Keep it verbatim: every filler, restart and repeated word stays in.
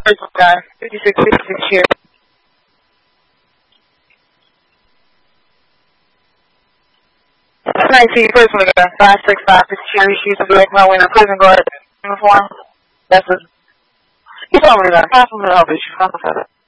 First guy, fifty-six, fifty-six here. nineteen, personal guy, five six five, fifty cherry shoes, and black my winner, prison guard uniform. That's a. He's already got a compliment of it. You found the